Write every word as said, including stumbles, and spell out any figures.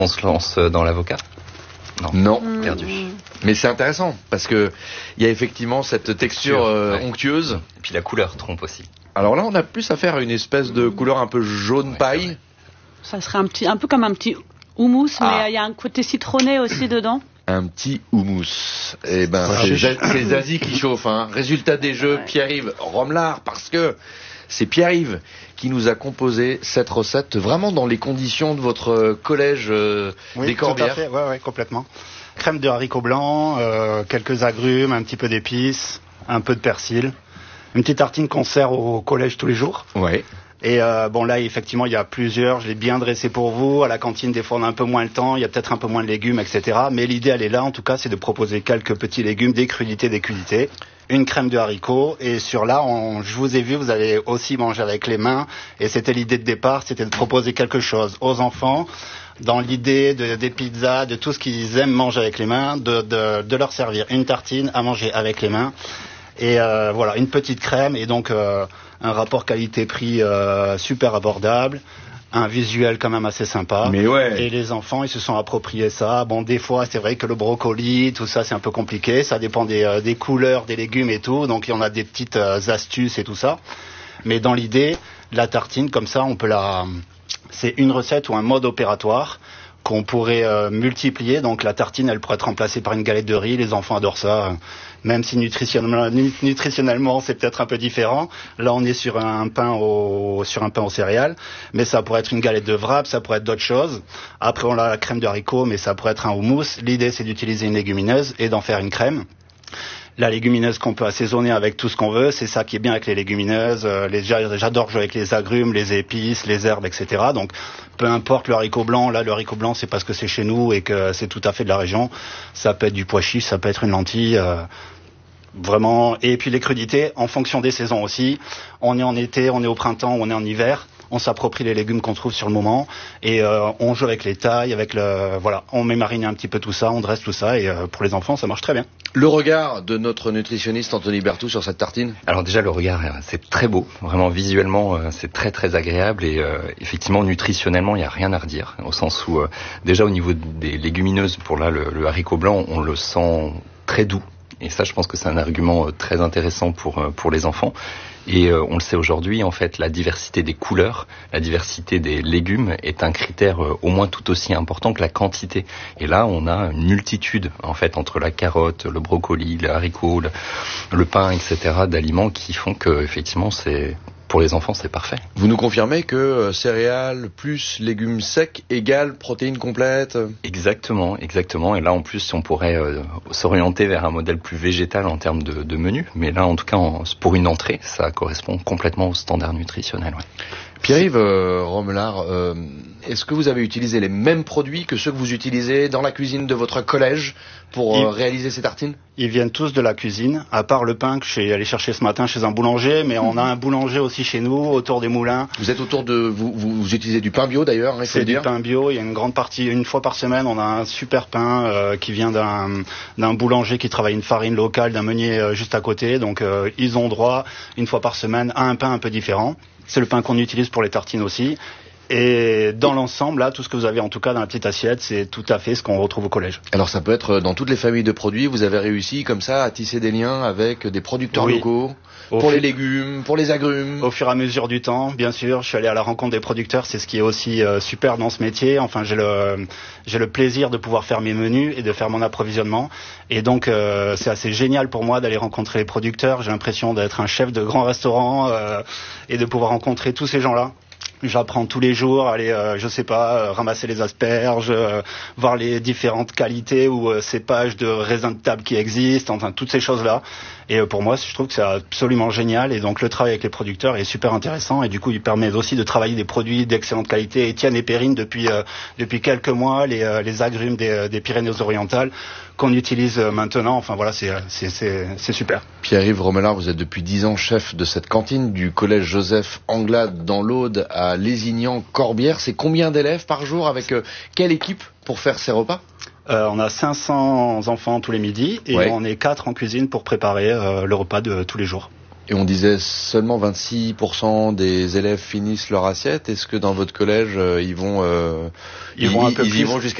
On se lance dans l'avocat ? Non, non. Mmh. Perdu. Mais c'est intéressant parce que il y a effectivement cette texture euh, ouais. onctueuse. Et puis la couleur trompe aussi. Alors là, on a plus affaire à une espèce de couleur un peu jaune ouais, paille. Ça serait un petit, un peu comme un petit houmous, ah. mais il y a un côté citronné aussi dedans. Un petit houmous. Eh ben, c'est, c'est Zazie qui chauffe. Hein. Résultat des jeux, ouais. Pierre-Yves Romelard, parce que c'est Pierre-Yves qui nous a composé cette recette vraiment dans les conditions de votre collège euh, oui, des Corbières. Oui, ouais, ouais, complètement. Crème de haricots blancs, euh, quelques agrumes, un petit peu d'épices, un peu de persil. Une petite tartine qu'on sert au collège tous les jours. Ouais. Et euh, bon là effectivement il y a plusieurs, je l'ai bien dressé pour vous. À la cantine des fois on a un peu moins le temps, il y a peut-être un peu moins de légumes, et cetera. Mais l'idée elle est là en tout cas, c'est de proposer quelques petits légumes, des crudités, des crudités, une crème de haricots. Et sur là, on, je vous ai vu, vous allez aussi manger avec les mains. Et c'était l'idée de départ, c'était de proposer quelque chose aux enfants, dans l'idée de, des pizzas, de tout ce qu'ils aiment manger avec les mains, de, de, de leur servir une tartine à manger avec les mains. Et euh, voilà, une petite crème et donc euh, un rapport qualité-prix euh, super abordable, un visuel quand même assez sympa. Mais ouais. Et les enfants, ils se sont appropriés ça. Bon, des fois, c'est vrai que le brocoli, tout ça, c'est un peu compliqué. Ça dépend des, euh, des couleurs, des légumes et tout. Donc, il y en a des petites euh, astuces et tout ça. Mais dans l'idée, la tartine, comme ça, on peut la... C'est une recette ou un mode opératoire qu'on pourrait euh, multiplier. Donc la tartine, elle pourrait être remplacée par une galette de riz. Les enfants adorent ça, même si nutritionnellement, nutritionnellement c'est peut-être un peu différent. Là, on est sur un pain au sur un pain aux céréales, mais ça pourrait être une galette de wrap, ça pourrait être d'autres choses. Après, on a la crème de haricots, mais ça pourrait être un houmous. L'idée, c'est d'utiliser une légumineuse et d'en faire une crème. La légumineuse qu'on peut assaisonner avec tout ce qu'on veut, c'est ça qui est bien avec les légumineuses. Euh, les, j'adore jouer avec les agrumes, les épices, les herbes, et cetera. Donc, peu importe le haricot blanc. Là, le haricot blanc, c'est parce que c'est chez nous et que c'est tout à fait de la région. Ça peut être du pois chiche, ça peut être une lentille. Euh, vraiment. Et puis les crudités, en fonction des saisons aussi. On est en été, on est au printemps, on est en hiver. On s'approprie les légumes qu'on trouve sur le moment et euh, on joue avec les tailles, avec le voilà, on met mariner un petit peu tout ça, on dresse tout ça et euh, pour les enfants ça marche très bien. Le regard de notre nutritionniste Anthony Berthoud sur cette tartine. Alors déjà le regard c'est très beau, vraiment visuellement c'est très très agréable et euh, effectivement nutritionnellement il n'y a rien à redire au sens où euh, déjà au niveau des légumineuses pour là le, le haricot blanc on le sent très doux. Et ça, je pense que c'est un argument très intéressant pour pour les enfants. Et euh, on le sait aujourd'hui, en fait, la diversité des couleurs, la diversité des légumes est un critère euh, au moins tout aussi important que la quantité. Et là, on a une multitude, en fait, entre la carotte, le brocoli, le haricot, le, le pain, et cetera, d'aliments qui font que, effectivement, c'est pour les enfants, c'est parfait. Vous nous confirmez que euh, céréales plus légumes secs égale protéines complètes ? Exactement, exactement. Et là, en plus, on pourrait euh, s'orienter vers un modèle plus végétal en termes de, de menu. Mais là, en tout cas, en, pour une entrée, ça correspond complètement aux standards nutritionnels. Ouais. Pierre-Yves euh, Romelard, euh, est-ce que vous avez utilisé les mêmes produits que ceux que vous utilisez dans la cuisine de votre collège pour euh, réaliser ces tartines ? Ils viennent tous de la cuisine, à part le pain que je suis allé chercher ce matin chez un boulanger, mais on a un boulanger aussi chez nous, autour des moulins. Vous êtes autour de... Vous, vous, vous utilisez du pain bio d'ailleurs, hein, il faut C'est le du dire. pain bio, il y a une grande partie, une fois par semaine, on a un super pain euh, qui vient d'un, d'un boulanger qui travaille une farine locale, d'un meunier euh, juste à côté, donc euh, ils ont droit, une fois par semaine, à un pain un peu différent. C'est le pain qu'on utilise pour les tartines aussi. Et dans l'ensemble, là, tout ce que vous avez en tout cas dans la petite assiette, c'est tout à fait ce qu'on retrouve au collège. Alors ça peut être dans toutes les familles de produits, vous avez réussi comme ça à tisser des liens avec des producteurs oui. locaux au pour fu- les légumes, pour les agrumes. Au fur et à mesure du temps, bien sûr, je suis allé à la rencontre des producteurs, c'est ce qui est aussi euh, super dans ce métier. Enfin, j'ai le j'ai le plaisir de pouvoir faire mes menus et de faire mon approvisionnement. Et donc, euh, c'est assez génial pour moi d'aller rencontrer les producteurs. J'ai l'impression d'être un chef de grand restaurant euh, et de pouvoir rencontrer tous ces gens-là. J'apprends tous les jours, aller, euh, je sais pas, euh, ramasser les asperges, euh, voir les différentes qualités ou euh, cépages de raisins de table qui existent, enfin toutes ces choses-là. Et euh, pour moi, je trouve que c'est absolument génial. Et donc le travail avec les producteurs est super intéressant. Et du coup, il permet aussi de travailler des produits d'excellente qualité. Étienne et Perrine, depuis euh, depuis quelques mois, les euh, les agrumes des, des Pyrénées-Orientales qu'on utilise maintenant. Enfin voilà, c'est c'est c'est, c'est super. Pierre-Yves Romelard, vous êtes depuis dix ans chef de cette cantine du collège Joseph Anglade dans l'Aude à Lézignan-Corbières. C'est combien d'élèves par jour avec euh, quelle équipe pour faire ces repas ? Euh, on a cinq cents enfants tous les midis et ouais. On est quatre en cuisine pour préparer euh, le repas de tous les jours. Et on disait seulement vingt-six pour cent des élèves finissent leur assiette. Est-ce que dans votre collège, euh, ils vont, euh, ils, ils vont un peu ils, plus. Ils vont jusqu'à